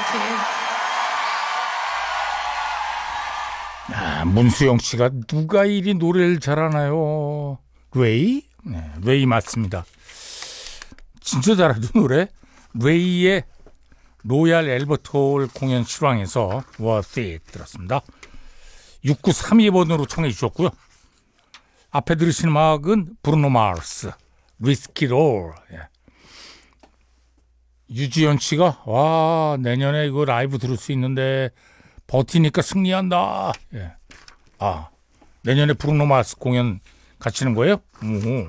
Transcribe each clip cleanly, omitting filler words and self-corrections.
문수영 씨가 누가 이리 노래를 잘하나요? 레이? 네, 레이 맞습니다. 진짜 잘하죠 노래. 레이의 로얄 앨버트 홀 공연 실황에서 Worth It 들었습니다. 6932번으로 청해 주셨고요. 앞에 들으신 음악은 브루노 마르스 Risky Roll. 예. 유지연 씨가 와 내년에 이거 라이브 들을 수 있는데 버티니까 승리한다. 예. 아 내년에 브루노 마르스 공연 가시는 거예요? 오.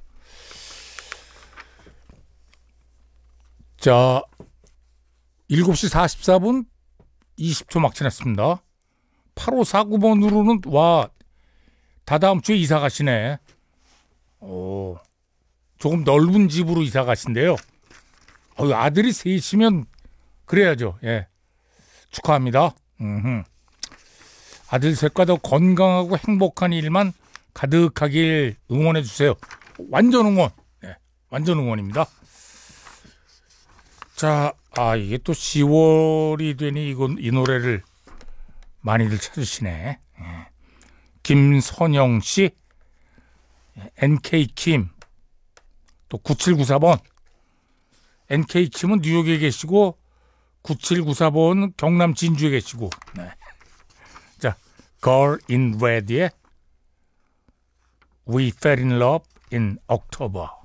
자 7시 44분 20초 막 지났습니다. 8549번으로는 와 다다음 주에 이사 가시네. 조금 넓은 집으로 이사 가신대요. 아들이 셋이면 그래야죠. 예. 축하합니다. 아들 셋과 더 건강하고 행복한 일만 가득하길 응원해 주세요. 완전 응원. 예. 완전 응원입니다. 자, 이게 또 10월이 되니 이 노래를 많이들 찾으시네. 예. 김선영 씨, NK킴, 또 9794번. NK킴은 뉴욕에 계시고 9794번 경남 진주에 계시고. 네. 자, Girl in Red의 We Fell in Love in October.